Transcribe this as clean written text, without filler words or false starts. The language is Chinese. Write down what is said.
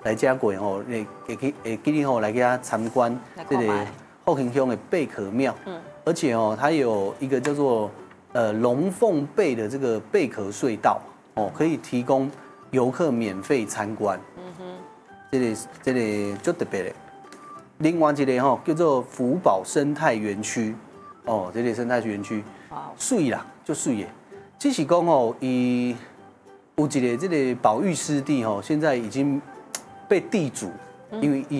来嘉过吼，会记你吼来给他参观这个后庭乡的贝壳庙。而且哦，它有一个叫做龙凤贝的这个贝壳隧道哦，可以提供游客免费参观。这个就特别的。另外一个吼叫做福宝生态园区哦，这个生态园区水啦，就水的。只是讲哦，伊有一个这个保育湿地哦，现在已经被地主因为